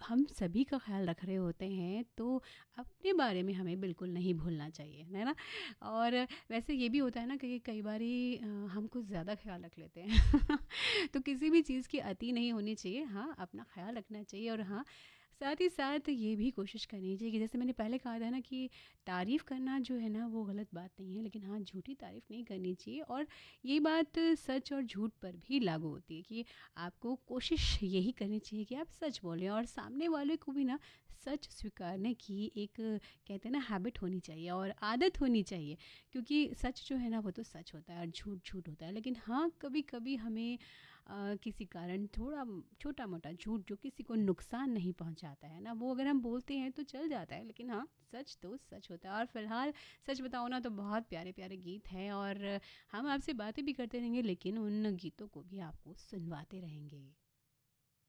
हम सभी का ख्याल रख रहे होते हैं तो अपने बारे में हमें बिल्कुल नहीं भूलना चाहिए, है ना? और वैसे ये भी होता है ना कि कई बारी हम कुछ ज़्यादा ख्याल रख लेते हैं। तो किसी भी चीज़ की अति नहीं होनी चाहिए। हाँ, अपना ख्याल रखना चाहिए और हाँ, साथ ही साथ ये भी कोशिश करनी चाहिए कि जैसे मैंने पहले कहा था ना कि तारीफ़ करना जो है ना वो गलत बात नहीं है, लेकिन हाँ, झूठी तारीफ़ नहीं करनी चाहिए। और ये बात सच और झूठ पर भी लागू होती है कि आपको कोशिश यही करनी चाहिए कि आप सच बोलें और सामने वाले को भी ना सच स्वीकारने की एक कहते हैं ना हैबिट होनी चाहिए और आदत होनी चाहिए। क्योंकि सच जो है ना वो तो सच होता है और झूठ झूठ होता है, लेकिन हाँ, कभी कभी हमें किसी कारण थोड़ा छोटा मोटा झूठ जो किसी को नुकसान नहीं पहुंचाता है ना, वो अगर हम बोलते हैं तो चल जाता है, लेकिन हाँ, सच तो सच होता है। और फिलहाल सच बताओ ना तो बहुत प्यारे प्यारे गीत हैं और हम आपसे बातें भी करते रहेंगे, लेकिन उन गीतों को भी आपको सुनवाते रहेंगे।